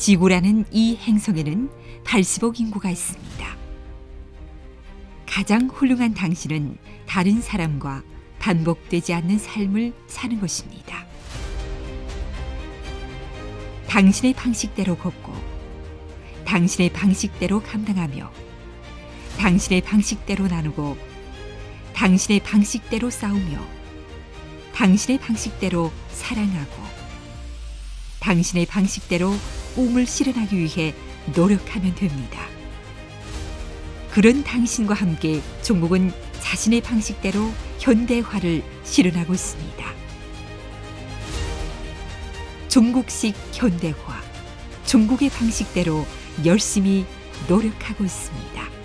지구라는 이 행성에는 80억 인구가 있습니다. 가장 훌륭한 당신은 다른 사람과 반복되지 않는 삶을 사는 것입니다. 당신의 방식대로 걷고, 당신의 방식대로 감당하며, 당신의 방식대로 나누고, 당신의 방식대로 싸우며, 당신의 방식대로 사랑하고, 당신의 방식대로 꿈을 실현하기 위해 노력하면 됩니다. 그런 당신과 함께 종목은 자신의 방식대로 현대화를 실현하고 있습니다. 종국식 현대화, 종국의 방식대로 열심히 노력하고 있습니다.